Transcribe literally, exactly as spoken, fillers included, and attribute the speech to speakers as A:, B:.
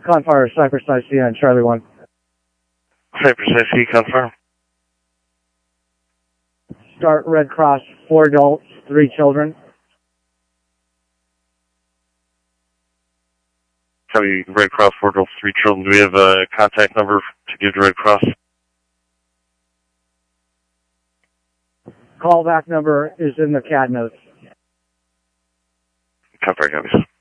A: Confire, Cypress I C N, Charlie one.
B: Cypress I C, confirm.
A: Start Red Cross, four adults, three children.
B: Copy, Red Cross, four adults, three children. Do we have a contact number to give to Red Cross?
A: Callback number is in the C A D notes.
B: Confirm, copies.